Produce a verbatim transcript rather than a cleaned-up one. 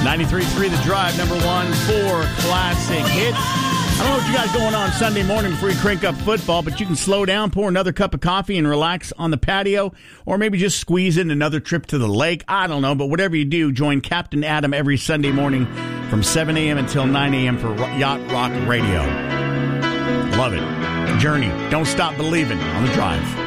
ninety-three point three The Drive, number one for classic hits. I don't know what you got going on Sunday morning before you crank up football, but you can slow down, pour another cup of coffee, and relax on the patio, or maybe just squeeze in another trip to the lake. I don't know, but whatever you do, join Captain Adam every Sunday morning from seven a.m. until nine a.m. for Yacht Rock Radio. Love it. Journey. Don't stop believing on The Drive.